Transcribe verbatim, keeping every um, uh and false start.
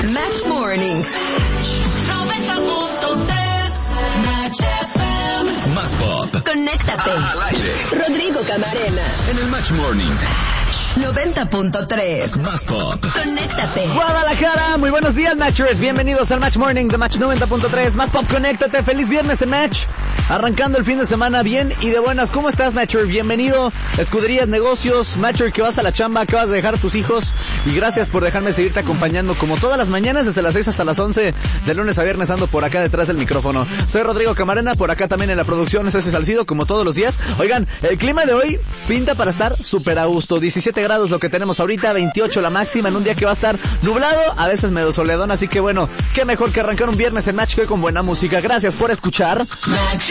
Match Mornings. noventa punto tres Match F M. Más pop. Conéctate. Al aire. Rodrigo Camarena. En el Match Morning. noventa punto tres. Más pop. Conéctate. Guadalajara, muy buenos días, Matchers. Bienvenidos al Match Morning de Match noventa punto tres. Más pop, conéctate. Feliz viernes en Match. Arrancando el fin de semana bien y de buenas. ¿Cómo estás, Matcher? Bienvenido. Escuderías, negocios. Matcher, que vas a la chamba, acabas de dejar a tus hijos. Y gracias por dejarme seguirte acompañando como todas las mañanas, desde las seis hasta las once. De lunes a viernes ando por acá detrás del micrófono. Soy Rodrigo Camarena, por acá también en la producción. Es ese Salcido, como todos los días. Oigan, el clima de hoy pinta para estar súper a gusto. diecisiete grados lo que tenemos ahorita, veintiocho la máxima, en un día que va a estar nublado, a veces medio soledón. Así que bueno, qué mejor que arrancar un viernes en Match que hoy con buena música. Gracias por escuchar.